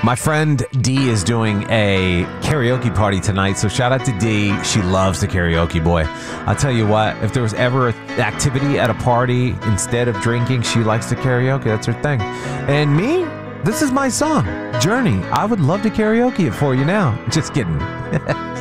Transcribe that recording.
My friend Dee is doing a karaoke party tonight, so shout out to Dee. She loves the karaoke, boy. I'll tell you what, if there was ever an activity at a party instead of drinking, she likes to karaoke. That's her thing. And me, this is my song, Journey. I would love to karaoke it for you now. Just kidding.